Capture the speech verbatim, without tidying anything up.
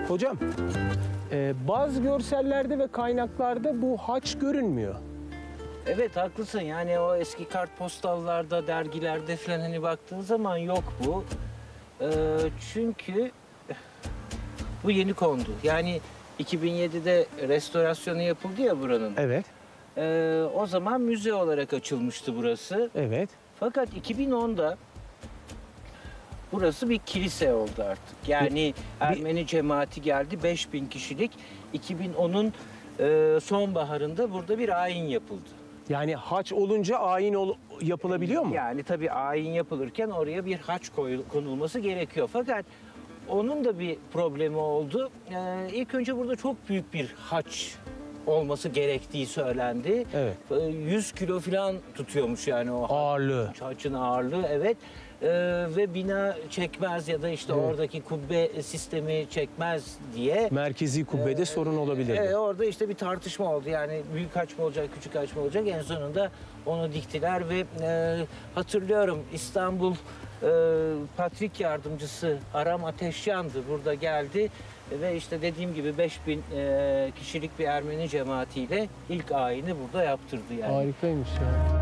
Hocam, e, bazı görsellerde ve kaynaklarda bu haç görünmüyor. Evet haklısın, yani o eski kartpostallarda, dergilerde falan hani baktığın zaman yok bu. Ee, çünkü bu yeni kondu. Yani iki bin yedide restorasyonu yapıldı ya buranın. Evet, Ee, o zaman müze olarak açılmıştı burası. evet. Fakat iki bin onda burası bir kilise oldu artık. Yani Ermeni cemaati geldi, beş bin kişilik. iki bin onun e, sonbaharında burada bir ayin yapıldı. Yani haç olunca ayin ol- yapılabiliyor mu? Yani tabii ayin yapılırken oraya bir haç koyul- konulması gerekiyor. Fakat onun da bir problemi oldu. Ee, ilk önce burada çok büyük bir haç olması gerektiği söylendi. Evet. Ee, yüz kilo falan tutuyormuş yani o haç- Ağırlığı. haçın ağırlığı, evet. Ee, ve bina çekmez ya da işte Evet. oradaki kubbe sistemi çekmez diye. Merkezi kubbede sorun olabilirdi. Evet, orada işte bir tartışma oldu. Yani büyük haç mı olacak, küçük haç mı olacak? En sonunda onu diktiler ve e, hatırlıyorum İstanbul e, Patrik Yardımcısı Aram Ateşyan'dı. Burada geldi ve işte dediğim gibi beş bin e, kişilik bir Ermeni cemaatiyle ilk ayini burada yaptırdı yani. Harikaymış ya.